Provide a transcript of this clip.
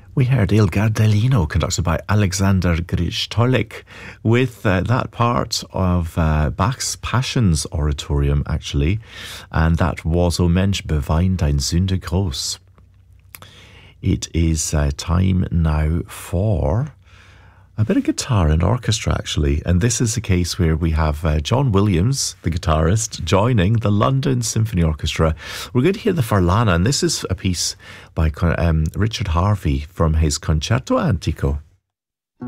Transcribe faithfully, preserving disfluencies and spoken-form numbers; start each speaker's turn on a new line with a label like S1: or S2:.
S1: We heard Il Gardelino, conducted by Alexander Gristolik, with uh, that part of uh, Bach's Passions Oratorium, actually, and that was O Mensch, bewein dein Sünde groß. It is uh, time now for a bit of guitar and orchestra, actually, and this is a case where we have uh, John Williams, the guitarist, joining the London Symphony Orchestra. We're going to hear the Farlana, and this is a piece by um, Richard Harvey from his Concerto Antico.